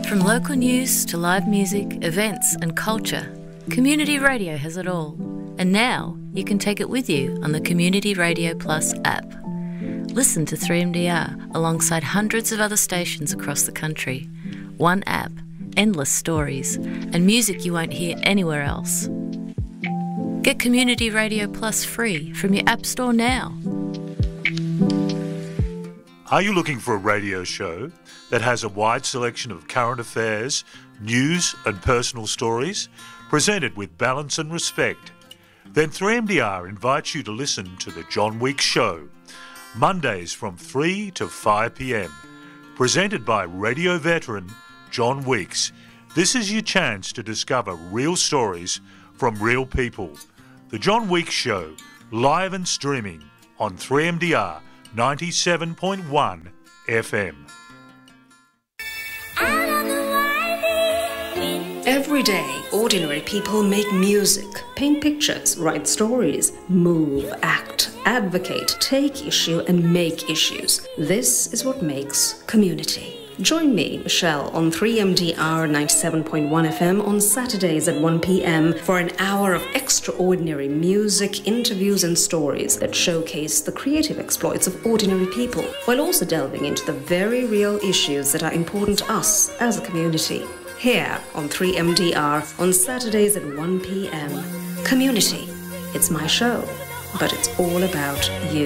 From local news to live music, events and culture, Community Radio has it all. And now you can take it with you on the Community Radio Plus app. Listen to 3MDR alongside hundreds of other stations across the country. One app, endless stories, and music you won't hear anywhere else. Get Community Radio Plus free from your App Store now. Are you looking for a radio show that has a wide selection of current affairs, news and personal stories, presented with balance and respect? Then 3MDR invites you to listen to The John Weeks Show, Mondays from 3 to 5 p.m, presented by radio veteran John Weeks. This is your chance to discover real stories from real people. The John Weeks Show, live and streaming on 3MDR 97.1 FM. Every day, ordinary people make music, paint pictures, write stories, move, act, advocate, take issue, and make issues. This is what makes community. Join me, Michelle, on 3MDR 97.1 FM on Saturdays at 1 p.m. for an hour of extraordinary music, interviews, and stories that showcase the creative exploits of ordinary people, while also delving into the very real issues that are important to us as a community. Here on 3MDR on Saturdays at 1 p.m. Community. It's my show, but it's all about you.